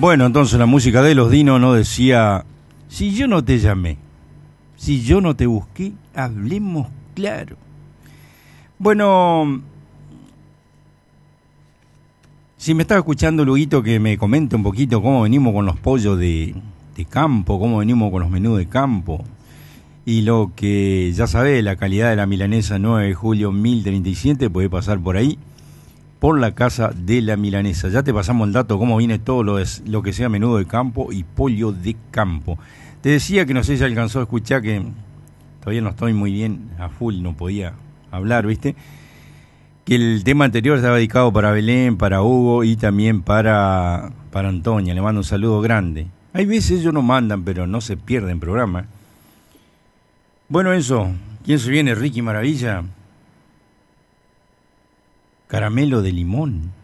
Bueno, entonces la música de Los Dinos nos decía: si yo no te llamé, si yo no te busqué, hablemos claro. Bueno, si me estaba escuchando, Luguito, que me comente un poquito cómo venimos con los pollos de campo, cómo venimos con los menús de campo. Y lo que ya sabés, la calidad de la milanesa 9 de julio 1037, puede pasar por ahí, por la casa de la milanesa. Ya te pasamos el dato, cómo viene todo lo que sea menudo de campo y pollo de campo. Te decía que no sé si alcanzó a escuchar, que todavía no estoy muy bien a full, no podía hablar, ¿viste? Que el tema anterior estaba dedicado para Belén, para Hugo y también para Antonia. Le mando un saludo grande. Hay veces ellos no mandan, pero no se pierden programa. Bueno, eso. ¿Quién se viene? Ricky Maravilla. Caramelo de limón.